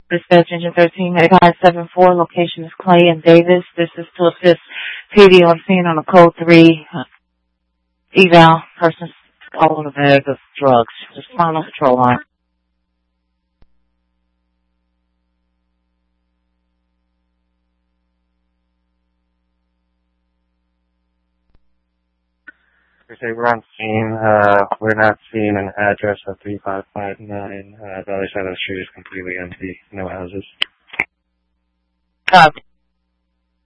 Dispatch Engine 138574, location is Clay and Davis. This is to assist PD on scene on a code 3 eval. Person's holding a bag of drugs. Just found on control line. We say we're on scene. We're not seeing an address of 3559. The other side of the street is completely empty. No houses. Copy.